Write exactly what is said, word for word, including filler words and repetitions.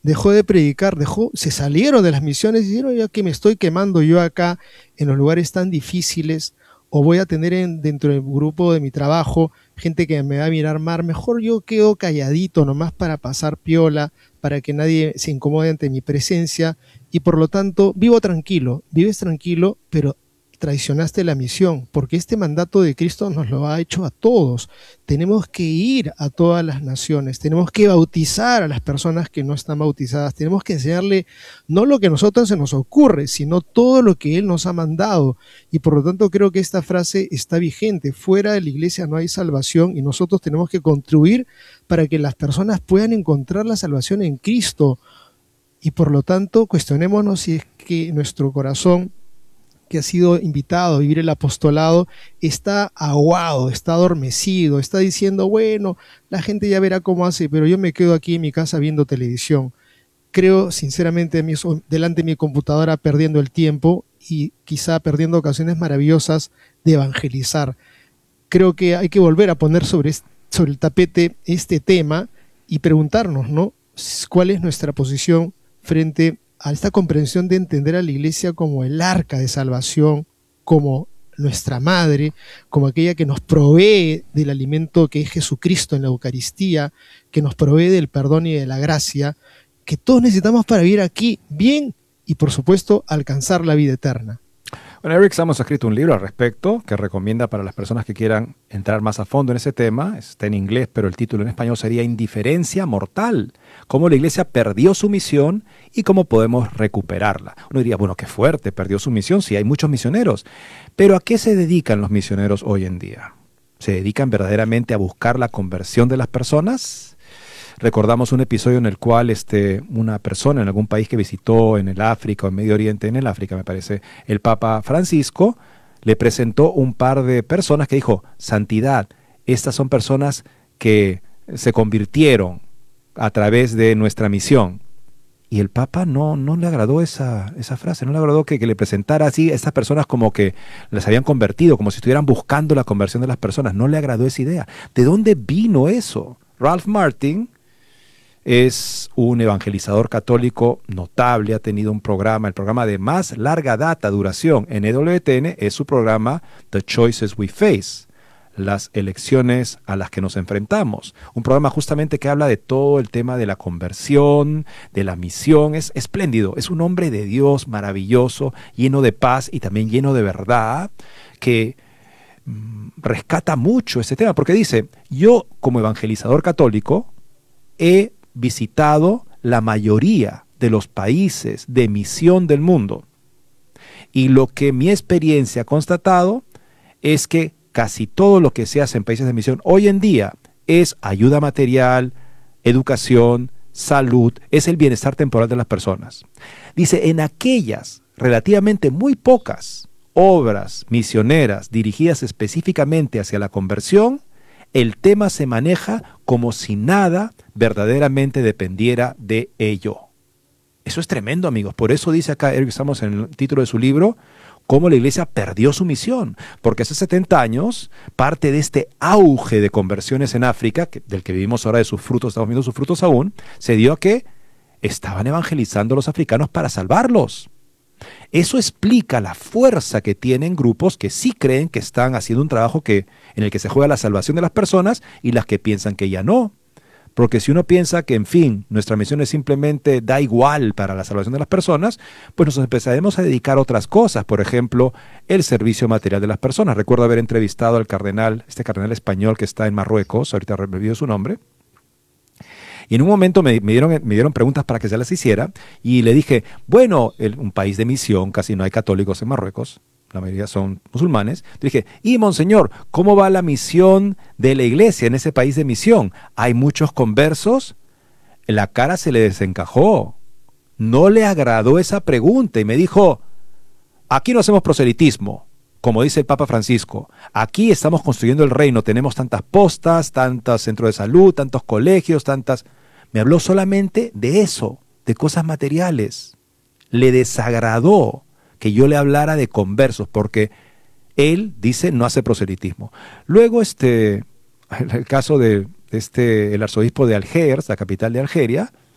dejó de predicar, dejó, se salieron de las misiones y dijeron, ya que me estoy quemando yo acá en los lugares tan difíciles, o voy a tener en, dentro del grupo de mi trabajo gente que me va a mirar mal, mejor yo quedo calladito nomás para pasar piola, para que nadie se incomode ante mi presencia, y por lo tanto vivo tranquilo, vives tranquilo, pero traicionaste la misión, porque este mandato de Cristo nos lo ha hecho a todos. Tenemos que ir a todas las naciones, tenemos que bautizar a las personas que no están bautizadas, tenemos que enseñarle no lo que a nosotros se nos ocurre, sino todo lo que Él nos ha mandado. Y por lo tanto creo que esta frase está vigente. Fuera de la iglesia no hay salvación y nosotros tenemos que contribuir para que las personas puedan encontrar la salvación en Cristo. Y por lo tanto cuestionémonos si es que nuestro corazón, que ha sido invitado a vivir el apostolado, está aguado, está adormecido, está diciendo, bueno, la gente ya verá cómo hace, pero yo me quedo aquí en mi casa viendo televisión. Creo sinceramente delante de mi computadora perdiendo el tiempo y quizá perdiendo ocasiones maravillosas de evangelizar. Creo que hay que volver a poner sobre, sobre el tapete este tema y preguntarnos, ¿no?, cuál es nuestra posición frente a a esta comprensión de entender a la iglesia como el arca de salvación, como nuestra madre, como aquella que nos provee del alimento que es Jesucristo en la Eucaristía, que nos provee del perdón y de la gracia, que todos necesitamos para vivir aquí bien y, por supuesto, alcanzar la vida eterna. Bueno, Eric Samos ha escrito un libro al respecto que recomienda para las personas que quieran entrar más a fondo en ese tema. Está en inglés, pero el título en español sería Indiferencia Mortal. Cómo la iglesia perdió su misión y cómo podemos recuperarla. Uno diría, bueno, qué fuerte, perdió su misión, sí, hay muchos misioneros. Pero ¿a qué se dedican los misioneros hoy en día? ¿Se dedican verdaderamente a buscar la conversión de las personas? Recordamos un episodio en el cual este, una persona en algún país que visitó en el África o en Medio Oriente, en el África me parece, el Papa Francisco le presentó un par de personas que dijo, santidad, estas son personas que se convirtieron a través de nuestra misión. Y el Papa no, no le agradó esa, esa frase, no le agradó que, que le presentara así a estas personas como que les habían convertido, como si estuvieran buscando la conversión de las personas. No le agradó esa idea. ¿De dónde vino eso? Ralph Martin es un evangelizador católico notable, ha tenido un programa, el programa de más larga data, duración en E W T N es su programa The Choices We Face, las elecciones a las que nos enfrentamos. Un programa justamente que habla de todo el tema de la conversión, de la misión. Es espléndido, es un hombre de Dios maravilloso, lleno de paz y también lleno de verdad, que mmm, rescata mucho este tema, porque dice, yo como evangelizador católico he visitado la mayoría de los países de misión del mundo. Y lo que mi experiencia ha constatado es que casi todo lo que se hace en países de misión hoy en día es ayuda material, educación, salud, es el bienestar temporal de las personas. Dice, en aquellas relativamente muy pocas obras misioneras dirigidas específicamente hacia la conversión, el tema se maneja como si nada verdaderamente dependiera de ello. Eso es tremendo, amigos. Por eso dice acá, Eric Samos en el título de su libro, cómo la iglesia perdió su misión. Porque hace setenta años, parte de este auge de conversiones en África, que, del que vivimos ahora de sus frutos, estamos viendo sus frutos aún, se dio a que estaban evangelizando a los africanos para salvarlos. Eso explica la fuerza que tienen grupos que sí creen que están haciendo un trabajo que, en el que se juega la salvación de las personas y las que piensan que ya no. Porque si uno piensa que, en fin, nuestra misión es simplemente da igual para la salvación de las personas, pues nos empezaremos a dedicar a otras cosas. Por ejemplo, el servicio material de las personas. Recuerdo haber entrevistado al cardenal, este cardenal español que está en Marruecos, ahorita he olvidado su nombre. Y en un momento me, me, dieron, me dieron preguntas para que se las hiciera y le dije, bueno, el, un país de misión, casi no hay católicos en Marruecos, la mayoría son musulmanes. Le dije, y monseñor, ¿cómo va la misión de la iglesia en ese país de misión? ¿Hay muchos conversos? La cara se le desencajó. No le agradó esa pregunta y me dijo, aquí no hacemos proselitismo, como dice el Papa Francisco. Aquí estamos construyendo el reino, tenemos tantas postas, tantos centros de salud, tantos colegios, tantas... Me habló solamente de eso, de cosas materiales. Le desagradó que yo le hablara de conversos, porque él dice no hace proselitismo. Luego este, el caso de este, el arzobispo de Algers, la capital de Algeria,